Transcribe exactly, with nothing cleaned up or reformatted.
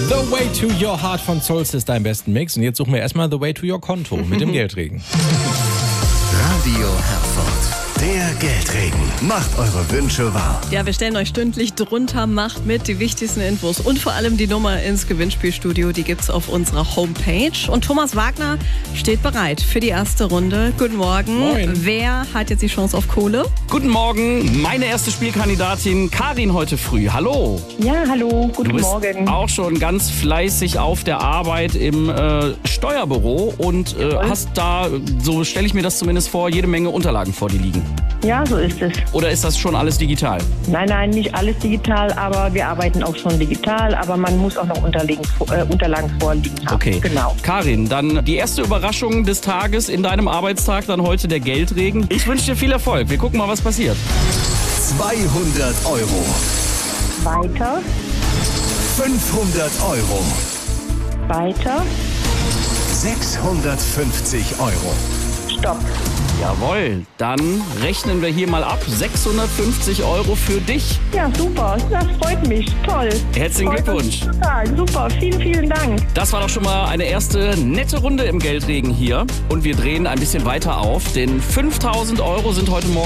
The Way to Your Heart von Souls ist dein besten Mix. Und jetzt suchen wir erstmal The Way to Your Konto mit dem Geldregen. Radio Herford, der Geldregen. Macht eure Wünsche wahr. Ja, wir stellen euch stündlich drunter, macht mit die wichtigsten Infos und vor allem die Nummer ins Gewinnspielstudio, die gibt's auf unserer Homepage. Und Thomas Wagner steht bereit für die erste Runde. Guten Morgen. Moin. Wer hat jetzt die Chance auf Kohle? Guten Morgen, meine erste Spielkandidatin Karin heute früh. Hallo. Ja, hallo, guten Du bist Morgen. auch schon ganz fleißig auf der Arbeit im äh, Steuerbüro und äh, hast da, so stelle ich mir das zumindest vor, jede Menge Unterlagen vor dir liegen. Ja, so ist es. Oder ist das schon alles digital? Nein, nein, nicht alles digital, aber wir arbeiten auch schon digital, aber man muss auch noch Unterlagen, äh, Unterlagen vorliegen haben. Okay. Genau. Karin, dann die erste Überraschung des Tages in deinem Arbeitstag, dann heute der Geldregen. Ich wünsche dir viel Erfolg. Wir gucken mal, was passiert. zweihundert Euro. Weiter, fünfhundert Euro. weiter, sechshundertfünfzig Euro. stopp. Jawohl, dann rechnen wir hier mal ab. sechshundertfünfzig Euro für dich. Ja, super, das freut mich. Toll. Herzlichen Freut uns Glückwunsch. Total, super, vielen, vielen Dank. Das war doch schon mal eine erste nette Runde im Geldregen hier. Und wir drehen ein bisschen weiter auf, denn fünftausend Euro sind heute Morgen